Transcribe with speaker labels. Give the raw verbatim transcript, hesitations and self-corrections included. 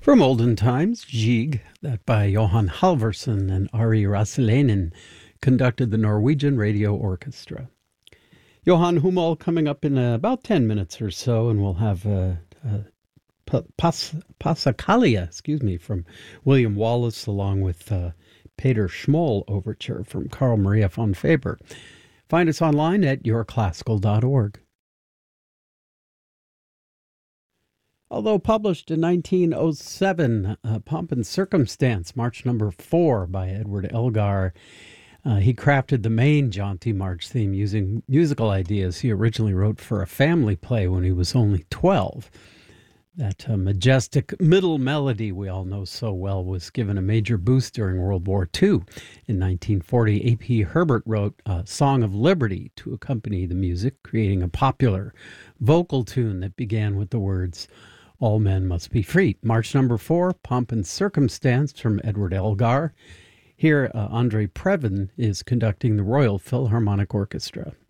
Speaker 1: From olden times, Jig, that by Johan Halvorsen and Ari Rasselainen, conducted the Norwegian Radio Orchestra. Johan Hummel coming up in uh, about ten minutes or so, and we'll have uh, uh, Pas- Passacaglia, excuse me, from William Wallace, along with uh, Peter Schmoll Overture from Carl Maria von Faber. Find us online at your classical dot org. Although published in nineteen oh seven, uh, Pomp and Circumstance, March number four by Edward Elgar, uh, he crafted the main Jaunty March theme using musical ideas he originally wrote for a family play when he was only twelve. That uh, majestic middle melody we all know so well was given a major boost during World War Two. In nineteen forty, A P Herbert wrote a Song of Liberty to accompany the music, creating a popular vocal tune that began with the words, "All men must be free." March number four, Pomp and Circumstance from Edward Elgar. Here, uh, Andre Previn is conducting the Royal Philharmonic Orchestra.